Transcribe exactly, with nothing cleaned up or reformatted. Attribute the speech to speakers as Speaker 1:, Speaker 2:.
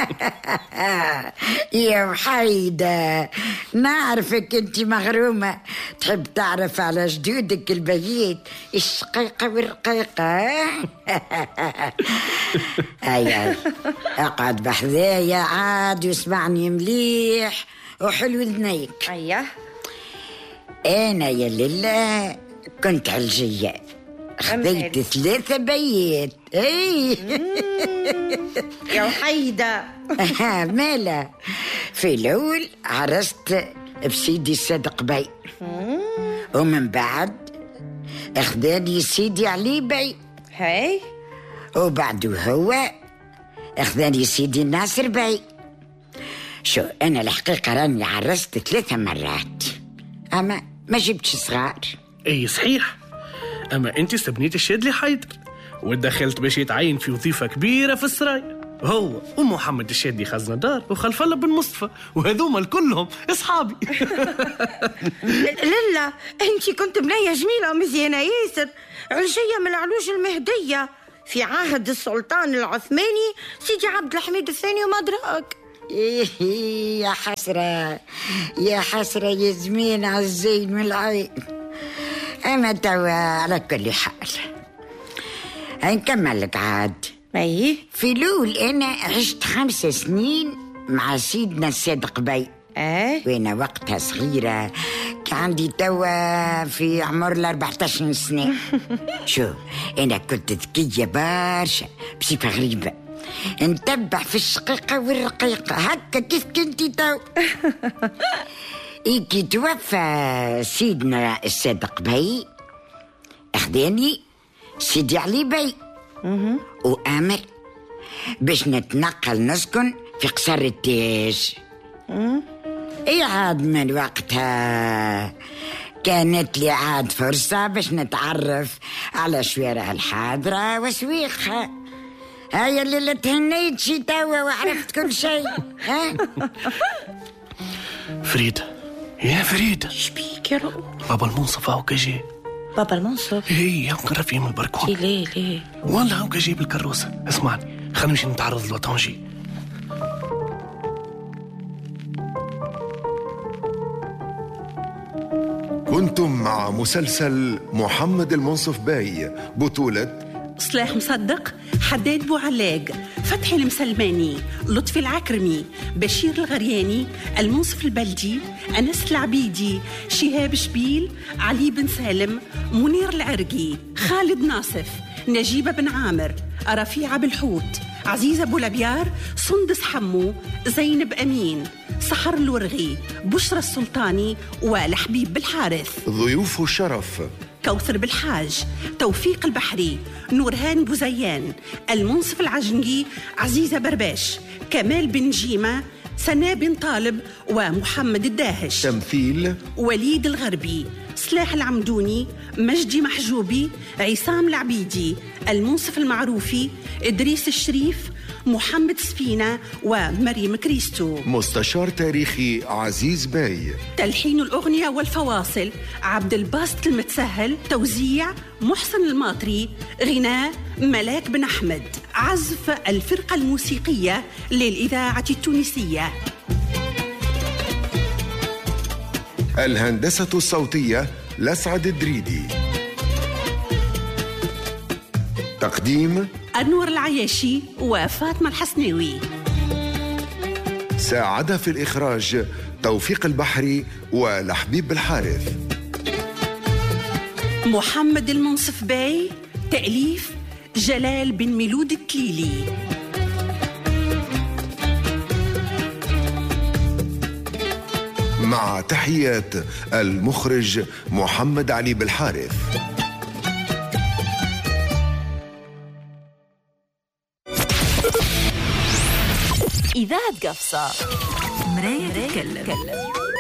Speaker 1: يا وحيدة، نعرفك انت مغرومة، تحب تعرف على جدودك البيت الشقيقة والرقيقة. اي اي اقعد بحذايا عاد واسمعني مليح وحلو ذنيك.
Speaker 2: ايوه
Speaker 1: انا يا لله كنت علجية، خذيت ثلاثة بيت. اي
Speaker 2: يا وحيدة.
Speaker 1: مالا في الأول عرست بسيدي الصدق بي، ومن بعد اخذاني سيدي علي بي،
Speaker 2: هاي
Speaker 1: وبعده هو اخذاني سيدي الناصر بي. شو أنا الحقيقة راني عرست ثلاثة مرات، أما ما جبتش صغار.
Speaker 3: اي صحيح، اما انت استبنيت الشادلي حيدر ودخلت باش يتعين في وظيفة كبيرة في السرايا، هو ومحمد الشادي خزنة دار وخلف الله بن مصطفى، وهذوما كلهم اصحابي.
Speaker 2: لا انت كنت بنية جميلة ومزيانة ياسر، علجية من العلوج المهدية في عهد السلطان العثماني سيدي عبد الحميد الثاني وما أدراك.
Speaker 1: إيه يا حسرة يا حسرة يا زمين عالزين من العين. أما توا على كل حال هنكمل لك عاد.
Speaker 2: أيه
Speaker 1: في الأول أنا عشت خمس سنين مع سيدنا الصادق بي،
Speaker 2: أه
Speaker 1: وأنا وقتها صغيرة، كان عندي توا في عمر الأربعتاشر سنة. شو أنا كنت ذكية بارشة بصفة غريبة، نتبع في الشقيقة والرقيقة هكا كيف كنتي تو. إيه كي توفى سيدنا الصادق بي أخذاني سيدي علي بي وآمر باش نتنقل نسكن في قصر التاج. إيه عاد من وقتها كانت لي عاد فرصة باش نتعرف على شوارع الحاضرة وسويقها. هاي اللي تهنيت شي توا وعرفت كل شيء. ها
Speaker 3: فريدة يا فريدة،
Speaker 2: شبيك يا رؤوف؟
Speaker 3: بابا المنصف هاو كجي.
Speaker 2: بابا المنصف؟
Speaker 3: ايه هاو رفيع من البركون.
Speaker 2: ليه ليه؟
Speaker 3: والله هاو كجي بالكروسة. اسمعني خلينا نمشي نتعرض له طنجي.
Speaker 4: كنتم مع مسلسل محمد المنصف باي، بطولة
Speaker 5: صلاح مصدق، حداد بوعلاق، فتحي المسلماني، لطفي العكرمي، بشير الغرياني، المنصف البلدي، أنس العبيدي، شهاب شبيل، علي بن سالم، منير العرقي، خالد ناصف، نجيبة بن عامر، رفيعة بالحوت، عزيزة بولابيار، سندس حمو، زينب أمين، سحر الورغي، بشرى السلطاني، والحبيب بالحارث.
Speaker 4: ضيوف الشرف
Speaker 5: كوثر بالحاج، توفيق البحري، نورهان بوزيان، المنصف العجنقي، عزيزة برباش، كمال بن جيمة، سناء بن طالب، ومحمد الداهش.
Speaker 4: تمثيل
Speaker 5: وليد الغربي، سلاح العمدوني، مجدي محجوبي، عصام العبيدي، المنصف المعروفي، إدريس الشريف، محمد سفينة، ومريم كريستو.
Speaker 4: مستشار تاريخي عزيز باي.
Speaker 5: تلحين الأغنية والفواصل عبد الباسط المتسهل، توزيع محسن الماطري، غناء ملاك بن أحمد، عزف الفرقة الموسيقية للإذاعة التونسية.
Speaker 4: الهندسة الصوتية لسعد الدريدي. تقديم
Speaker 5: أنور العياشي وفاطمة الحسناوي.
Speaker 4: ساعد في الإخراج توفيق البحري والحبيب بالحارث.
Speaker 5: محمد المنصف باي، تأليف جلال بن ميلود التليلي.
Speaker 4: مع تحيات المخرج محمد علي بالحارث.
Speaker 6: إذاعة قفصة، مراية تتكلم.